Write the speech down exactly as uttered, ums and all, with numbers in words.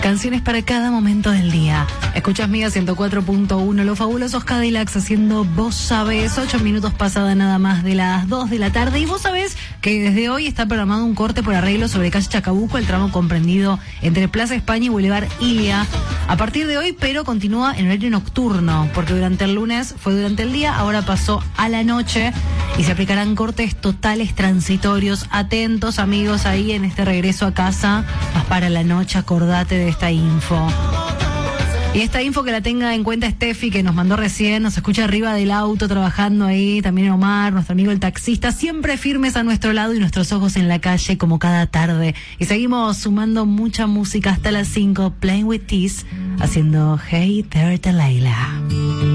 Canciones para cada momento del día. Escuchas Mega ciento cuatro punto uno, Los Fabulosos Cadillacs haciendo Vos Sabés, ocho minutos pasada nada más de las dos de la tarde. Y vos sabés que desde hoy está programado un corte por arreglo sobre calle Chacabuco, el tramo comprendido entre Plaza España y Boulevard Ilia. A partir de hoy, pero continúa en horario nocturno, porque durante el lunes fue durante el día, ahora pasó a la noche y se aplicarán cortes totales transitorios. Atentos, amigos, ahí en este regreso a casa, más para la noche, acordate de esta info. Y esta info que la tenga en cuenta Steffi, que nos mandó recién, nos escucha arriba del auto trabajando ahí, también Omar, nuestro amigo el taxista, siempre firmes a nuestro lado y nuestros ojos en la calle como cada tarde. Y seguimos sumando mucha música hasta las cinco, Playing with Tease, haciendo Hey There Delilah.